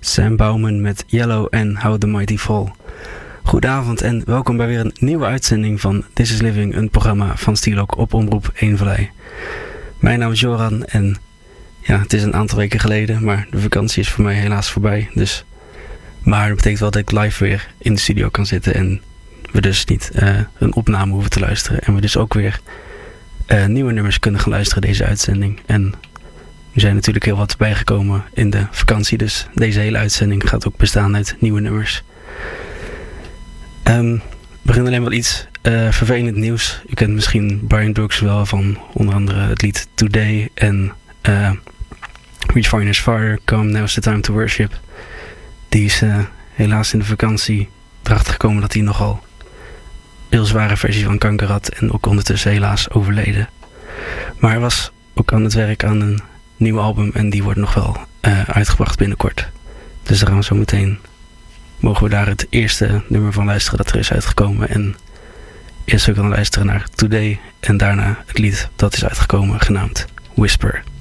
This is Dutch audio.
Sam Bouwman met Yellow en How the Mighty Fall. Goedenavond en welkom bij weer een nieuwe uitzending van This is Living, een programma van Stielok op Omroep Eemvallei. Mijn naam is Joran en ja, het is een aantal weken geleden, maar de vakantie is voor mij helaas voorbij. Maar dat betekent wel dat ik live weer in de studio kan zitten en we dus niet een opname hoeven te luisteren. En we dus ook weer nieuwe nummers kunnen gaan luisteren deze uitzending. En er zijn natuurlijk heel wat bijgekomen in de vakantie, dus deze hele uitzending gaat ook bestaan uit nieuwe nummers. We beginnen alleen wel iets vervelend nieuws. U kent misschien Brian Brooks wel van onder andere het lied Today en Refiner's Fire, Come Now's the Time to Worship. Die is helaas in de vakantie erachter gekomen dat hij nogal heel zware versie van kanker had en ook ondertussen helaas overleden. Maar hij was ook aan het werk aan een nieuw album en die wordt nog wel uitgebracht binnenkort. Dus daar gaan we zo meteen, mogen we daar het eerste nummer van luisteren dat er is uitgekomen. En eerst ook gaan luisteren naar Today en daarna het lied dat is uitgekomen genaamd Whisper.